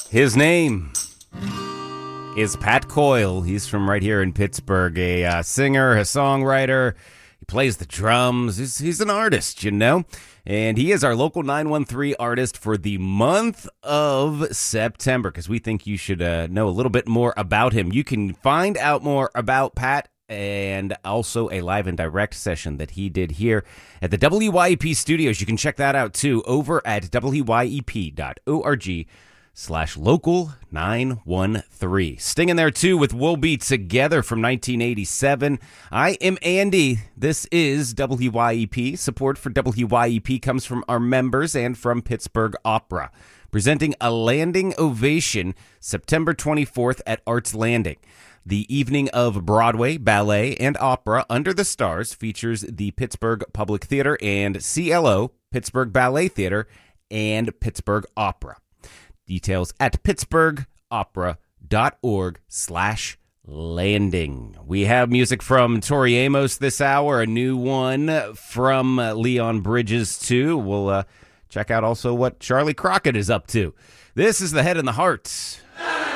His name is Pat Coyle. He's from right here in Pittsburgh, a singer, a songwriter. He plays the drums. He's an artist, you know. And he is our local 913 artist for the month of September, because we think you should know a little bit more about him. You can find out more about Pat and also a live and direct session that he did here at the WYEP studios. You can check that out, too, over at wyep.org/local 913. Stinging there, too, with We'll Be Together from 1987. I am Andy. This is WYEP. Support for WYEP comes from our members and from Pittsburgh Opera, presenting a landing ovation September 24th at Arts Landing. The evening of Broadway, ballet, and opera under the stars features the Pittsburgh Public Theater and CLO, Pittsburgh Ballet Theater, and Pittsburgh Opera. Details at pittsburghopera.org/landing. We have music from Tori Amos this hour, a new one from Leon Bridges, too. We'll check out also what Charlie Crockett is up to. This is The Head and the Heart.